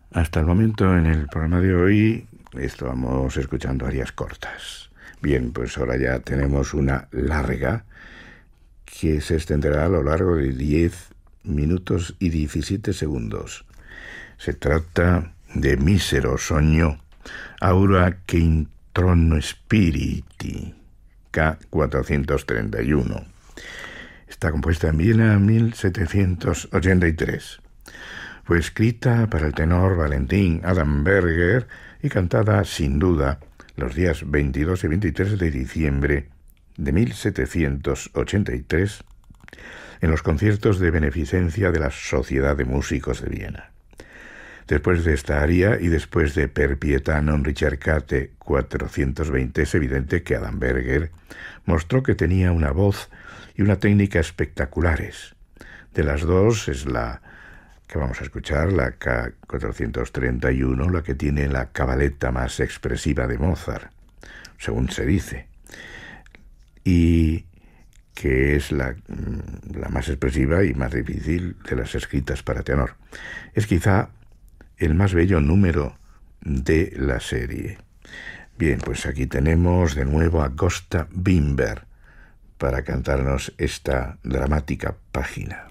Hasta el momento en el programa de hoy estábamos escuchando arias cortas. Bien, pues ahora ya tenemos una larga que se extenderá a lo largo de 10 minutos y 17 segundos. Se trata de Mísero sogno, aura che in trono spiriti, K431. Está compuesta en Viena en 1783. Fue escrita para el tenor Valentin Adam Berger y cantada, sin duda, los días 22 y 23 de diciembre de 1783 en los conciertos de beneficencia de la Sociedad de Músicos de Viena. Después de esta aria y después de Per pietà non ricercate 420, es evidente que Adam Berger mostró que tenía una voz y una técnica espectaculares. De las dos es la que vamos a escuchar, la K431, la que tiene la cabaletta más expresiva de Mozart, según se dice, y que es la más expresiva y más difícil de las escritas para tenor. Es quizá el más bello número de la serie. Bien, pues aquí tenemos de nuevo a Gösta Winberg para cantarnos esta dramática página.